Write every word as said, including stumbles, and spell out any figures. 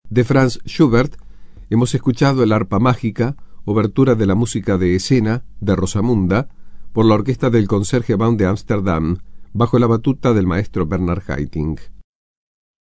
De Franz Schubert hemos escuchado el Arpa Mágica, obertura de la música de escena de Rosamunda, por la orquesta del Concertgebouw de Ámsterdam, bajo la batuta del maestro Bernard Haitink.